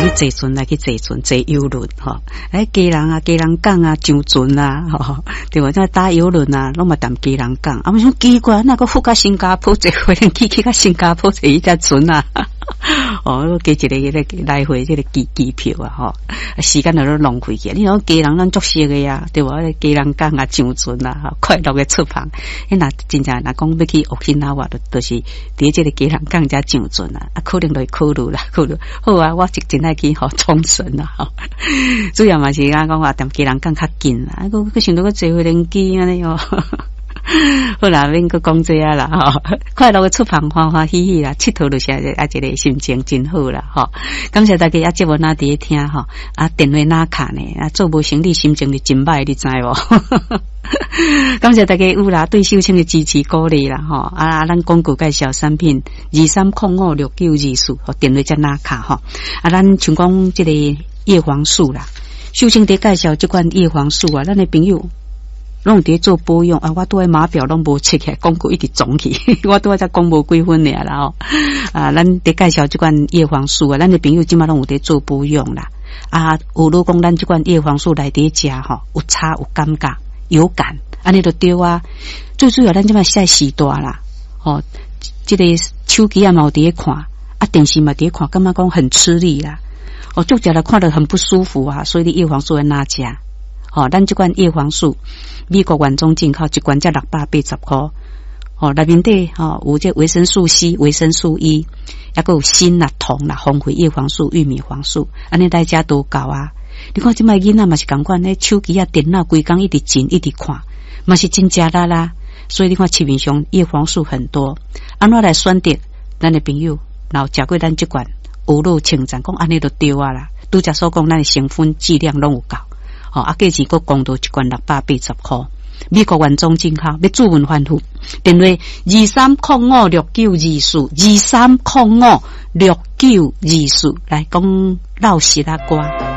去坐船来去坐船坐游轮吼，家人啊家人港啊上船啊吼，对无？再搭游轮啊，拢嘛谈家人港。啊，我说奇怪，那个赴到新加坡坐飞机去到新加坡坐一只船啊。哦，加一个来回这个机票啊，吼，时间都浪费去。你讲家人咱足熟的呀，对无？家人港啊上船啊，快乐的出航。那真正若讲要去奥克纳瓦，就是伫这个家人港遮上船啊，可能就会考虑啦，考虑。好啊，我真爱去冲绳啊，吼。主要嘛是讲话踮家人港较近啦，佮想到个坐飞机安尼哦。好啦，免个讲这啊啦吼，快乐的出航，欢欢喜喜啦，佚佗就是啊一个心情真好啦吼。感谢大家啊，节目哪伫听吼，啊电话哪卡呢？啊做无生理心情就真歹，你知无？感谢大家有啦对秀清的支持鼓励啦吼，啊咱广告介绍产品23056924和电话才哪卡吼，啊咱像讲这个叶黄素啦，秀清伫介绍这款叶黄素啊，咱的朋友。拢伫做保养啊！我拄爱码表拢无切起来，广告一直总去，我拄爱才讲无几分尔啦吼。啊，咱伫介绍这款叶黄素啊，咱的朋友即马拢有伫做保养啦。啊，有如讲咱这款叶黄素来伫食吼，有差有感觉有感，安尼就对啊。最主要咱即马晒时大啦，吼，这个手机啊嘛有伫看，啊电视嘛伫看，感觉讲很吃力啦。哦，做起来看得很不舒服啊，所以你叶黄素要哪食？哦，咱这款叶黄素，美国原装进口一罐才680块。哦，内面底有这维生素 C、维生素 E， 还有锌啦、铜啦、红回叶黄素、玉米黄素，安尼大家都够啊。你看这摆囡仔嘛是同款，咧手机啊、电脑规工一直震一直看，嘛是真假啦。所以你看市面上叶黄素很多，安怎来选择？咱的朋友，然后食过咱这罐，有路称赞讲安尼就对啊啦。拄则所讲，咱的成分剂量拢有够。哦，啊，价钱佫降到一罐680块，美国原装进口，要注文反复，电话23056924，23056924来讲老实啊歌。